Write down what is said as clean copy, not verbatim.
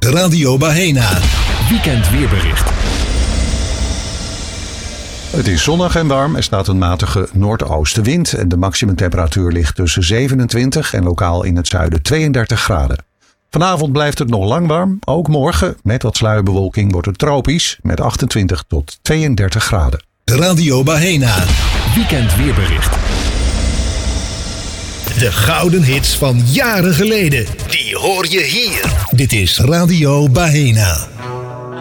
Radio Bahena. Weekend weerbericht. Het is zonnig en warm. Er staat een matige noordoostenwind en de maximumtemperatuur ligt tussen 27 en lokaal in het zuiden 32 graden. Vanavond blijft het nog lang warm. Ook morgen met wat sluierbewolking wordt het tropisch met 28 tot 32 graden. Radio Bahena. Weekend weerbericht. De gouden hits van jaren geleden. Die hoor je hier. Dit is Radio Bahena.